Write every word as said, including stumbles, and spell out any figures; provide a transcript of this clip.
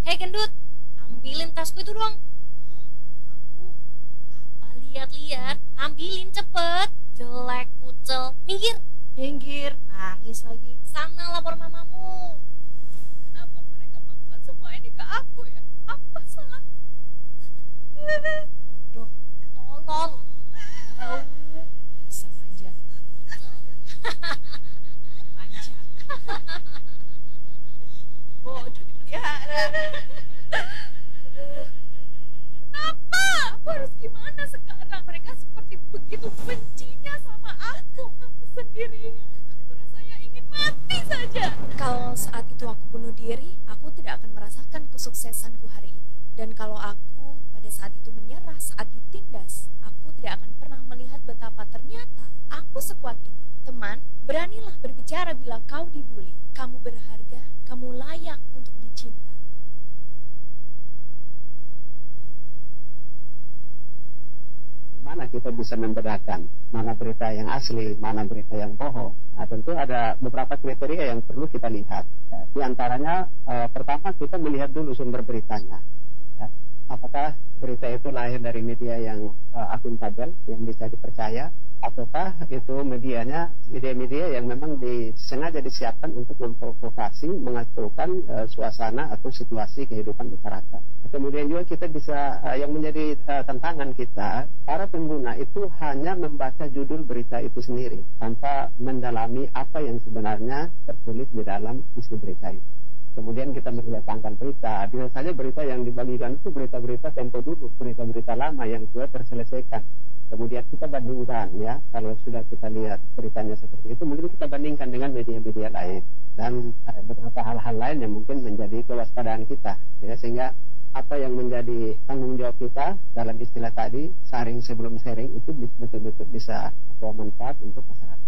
Hei gendut, ambilin tasku itu dong. Aku Apa lihat-lihat, ambilin cepet. Jelek kucel, minggir. minggir, nangis lagi. Sana lapor mamamu. Kenapa mereka melakukan semua ini ke aku ya? Apa salahku? Bodoh, Tolol. Jauh. dasar manja, manja. Bodoh dipelihara. Kenapa? Aku harus gimana sekarang? Mereka seperti begitu bencinya sama aku. Aku sendirian. Aku rasanya ingin mati saja. Kalau saat itu aku bunuh diri, aku tidak akan merasakan kesuksesanku hari ini. Dan kalau aku pada saat itu menyerah saat ditindas, aku tidak akan pernah melihat betapa ternyata aku sekuat ini. Teman, beranilah berbicara bila kau dibully. Kamu berharga, kamu layak untuk dicinta. Mana kita bisa membedakan mana berita yang asli, mana berita yang bohong. Nah, tentu ada beberapa kriteria yang perlu kita lihat. Ya, di antaranya eh, pertama kita melihat dulu sumber beritanya. Ya. Apakah berita itu lahir dari media yang eh, akuntabel, yang bisa dipercaya, ataukah itu medianya media-media yang memang disengaja disiapkan untuk memprovokasi, mengacaukan eh, suasana atau situasi kehidupan masyarakat. Kemudian juga kita bisa uh, yang menjadi uh, tantangan kita, para pengguna itu hanya membaca judul berita itu sendiri tanpa mendalami apa yang sebenarnya tertulis di dalam isi berita itu. Kemudian kita melihat tanggal berita, bisa saja berita yang dibagikan itu berita-berita tempo dulu, berita-berita lama yang sudah terselesaikan. Kemudian kita bandingkan ya, kalau sudah kita lihat beritanya seperti itu, mungkin kita bandingkan dengan media-media lain dan uh, beberapa hal-hal lain yang mungkin menjadi kewaspadaan kita, ya, sehingga apa yang menjadi tanggung jawab kita dalam istilah tadi, saring sebelum sharing, itu betul-betul bisa membawa manfaat untuk masyarakat.